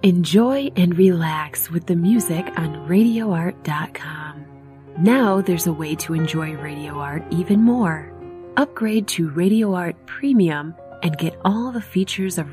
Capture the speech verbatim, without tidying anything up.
Enjoy and relax with the music on radio art dot com. Now there's a way to enjoy Radio Art even more. Upgrade to Radio Art Premium and get all the features of